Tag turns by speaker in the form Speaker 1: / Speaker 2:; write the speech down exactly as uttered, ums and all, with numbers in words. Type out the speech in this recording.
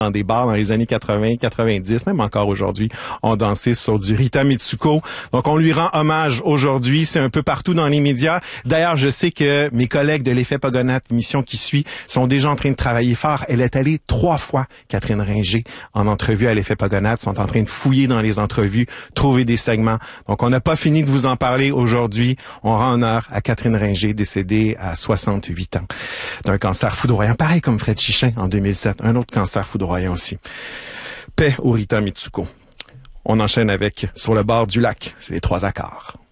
Speaker 1: dans des bars dans les années quatre-vingts, quatre-vingt-dix, même encore aujourd'hui, ont dansé sur du Rita Mitsuko. Donc, on lui rend hommage aujourd'hui. C'est un peu partout dans les médias. D'ailleurs, je sais que mes collègues de l'Effet Pogonat, émission qui suit, sont déjà en train de travailler fort. Elle est allée trois fois, Catherine Ringer, en entrevue à l'Effet Pogonat, sont en train de fouiller dans les entrevues, trouver des segments. Donc, on n'a pas fini de vous en parler aujourd'hui. On rend honneur à Catherine Ringer, décédée à soixante-huit ans d'un cancer foudroyant, pareil comme Fred Chichin en deux mille sept, un autre cancer foudroyant aussi. Paix au Rita Mitsuko. On enchaîne avec Sur le bord du lac, c'est les trois accords.